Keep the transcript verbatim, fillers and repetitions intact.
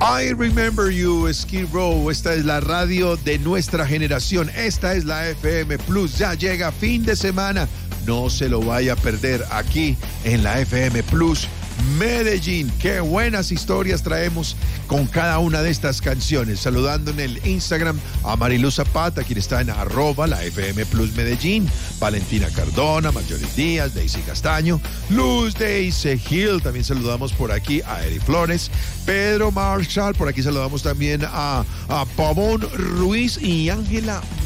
I Remember You, Skid Row. Esta es la radio de nuestra generación. Esta es la F M Plus. Ya llega fin de semana. No se lo vaya a perder aquí en la F M Plus Medellín. Qué buenas historias traemos con cada una de estas canciones. Saludando en el Instagram a Marilu Zapata, quien está en arroba la F M Plus Medellín, Valentina Cardona, Marjorie Díaz, Daisy Castaño, Luz Daisy Gil. También saludamos por aquí a Eri Flores, Pedro Marshall. Por aquí saludamos también a, a Pavón Ruiz y Ángela